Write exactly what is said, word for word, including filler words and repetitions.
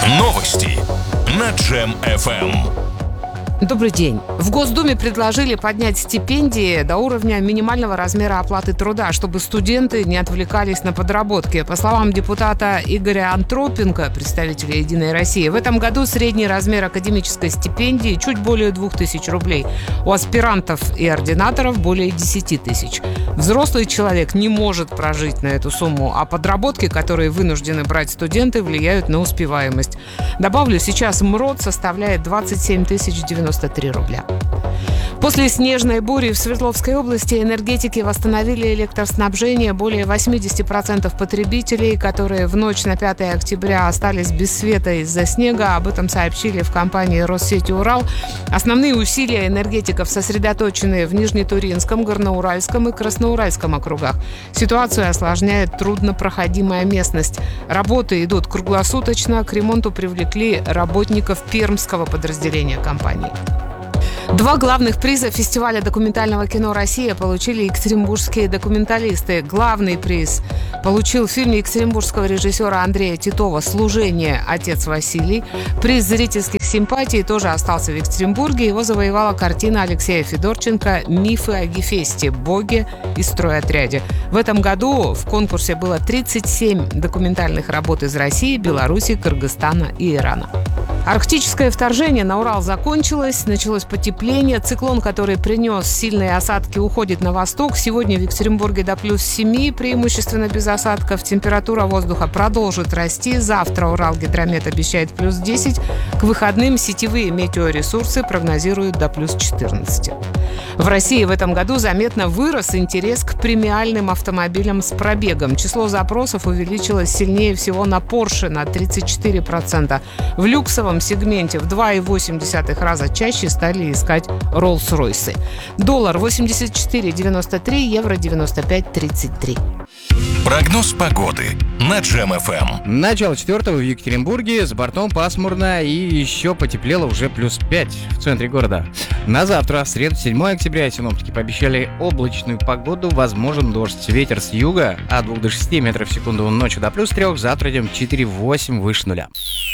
Новости на Джем эф эм. Добрый день. В Госдуме предложили поднять стипендии до уровня минимального размера оплаты труда, чтобы студенты не отвлекались на подработки. По словам депутата Игоря Антропенко, представителя «Единой России», в этом году средний размер академической стипендии чуть более двух тысяч рублей. У аспирантов и ординаторов более десяти тысяч. Взрослый человек не может прожить на эту сумму, а подработки, которые вынуждены брать студенты, влияют на успеваемость. Добавлю, сейчас МРОТ составляет двадцать семь тысяч девяносто три рубля. После снежной бури в Свердловской области энергетики восстановили электроснабжение более восемьдесят процентов потребителей, которые в ночь на пятое октября остались без света из-за снега. Об этом сообщили в компании «Россети Урал». Основные усилия энергетиков сосредоточены в Нижнетуринском, Горноуральском и Красноуральском округах. Ситуацию осложняет труднопроходимая местность. Работы идут круглосуточно. К ремонту привлекли работников пермского подразделения компании. Два главных приза фестиваля документального кино «Россия» получили екатеринбургские документалисты. Главный приз получил фильм екатеринбургского режиссера Андрея Титова «Служение. Отец Василий». Приз зрительских симпатий тоже остался в Екатеринбурге. Его завоевала картина Алексея Федорченко «Мифы о Гефесте, Боге и стройотряде». В этом году в конкурсе было тридцать семь документальных работ из России, Беларуси, Кыргызстана и Ирана. Арктическое вторжение на Урал закончилось, началось потепление. Циклон, который принес сильные осадки, уходит на восток. Сегодня в Екатеринбурге до плюс семи, преимущественно без осадков. Температура воздуха продолжит расти. Завтра Уралгидромет обещает плюс десять. К выходным сетевые метеоресурсы прогнозируют до плюс четырнадцати. В России в этом году заметно вырос интерес к премиальным автомобилям с пробегом. Число запросов увеличилось сильнее всего на Porsche на тридцать четыре процента. В люксовом сегменте в два и восемь десятых раза чаще стали искать Роллс-Ройсы. Доллар восемьдесят четыре девяносто три, евро девяносто пять тридцать три. Прогноз погоды на Джем эф эм. Начало четвертого в Екатеринбурге, с бортом пасмурно и еще потеплело уже плюс пять в центре города. На завтра, в среду, седьмое октября, синоптики пообещали облачную погоду, возможен дождь. Ветер с юга от двух до шести метров в секунду, ночью до плюс трех, завтра идем четыре восемь выше нуля.